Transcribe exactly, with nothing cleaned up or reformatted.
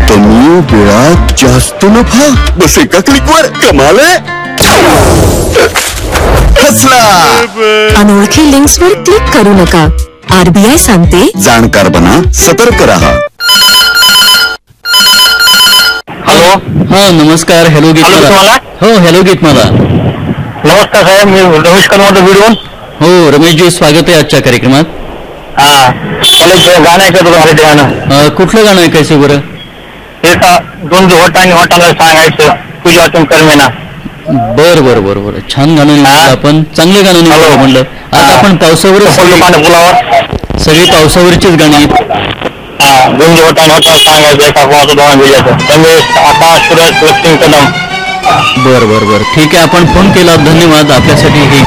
कमी वेळात जास्त नफा, बस एका क्लिकवर कमाल आहे. हसला. अनोळखी लिंक्सवर क्लिक करू नका. आरबीआय सांगते, जाणकार बना, सतर्क रहा. हॅलो. हा नमस्कार. हॅलो गीत हॅलो, मला. तुम्हाला? हो हॅलो गीत मला. नमस्कार साहेब, मी रमेश कनवाडे व्हिडिओ. हो रमेशजी, स्वागत आहे आजच्या कार्यक्रमात. हा, मला एक गाणं ऐकत होतं, मराठी गाणं. अं, कुठलं गाणं ऐकायचं बरं? हे का दोन होट आणि होटाला सांगायचं तुझ्या वाचून कर्मेना. बर बर बर बर छान गाणं निवडलं आपण, चांगलं गाणं निवडलं म्हणलं. आज आपण पावसावरच सगळी फुलावर सगळी पावसावरचीच गाणी आहेत. हा, दोन होट आणि होटाला सांगायचं एका कोणाचं दोन बिजाचं. रमेश आकाश सुरेश लक्ष्मी कदम. बर बर बर ठीक आहे, आपण फोन केला, धन्यवाद. आपल्यासाठी हे